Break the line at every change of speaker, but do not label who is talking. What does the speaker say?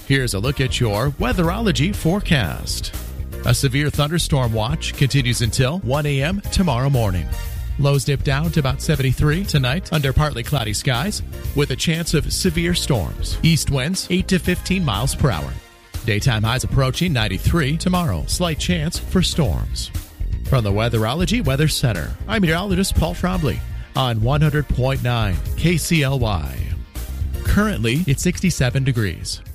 Here's a look at your Weatherology forecast. A severe thunderstorm watch continues until 1 a.m. tomorrow morning. Lows dip down to about 73 tonight under partly cloudy skies with a chance of severe storms. East winds 8 to 15 miles per hour. Daytime highs approaching 93 tomorrow. Slight chance for storms. From the Weatherology Weather Center, I'm meteorologist Paul Trombley on 100.9 KCLY. Currently, it's 67 degrees.